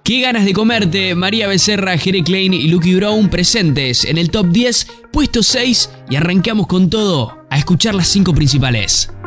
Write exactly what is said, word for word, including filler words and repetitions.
Qué ganas de comerte, María Becerra, Jere Klein y Lucky Brown presentes en el top diez, puesto seis, y arrancamos con todo a escuchar las cinco principales.